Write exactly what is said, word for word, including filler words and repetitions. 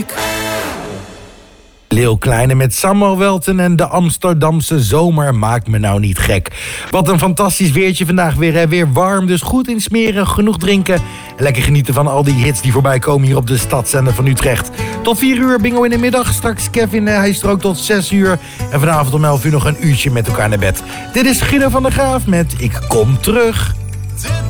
Leeuw Kleine met Samuel Welten en de Amsterdamse zomer maakt me nou niet gek. Wat een fantastisch weertje vandaag weer. Hè? Weer warm, dus goed insmeren, genoeg drinken. En lekker genieten van al die hits die voorbij komen hier op de stadszender van Utrecht. Tot vier uur, bingo in de middag. Straks Kevin, hij is er ook tot zes uur. En vanavond om elf uur nog een uurtje met elkaar naar bed. Dit is Guido van der Graaf met Ik Kom Terug.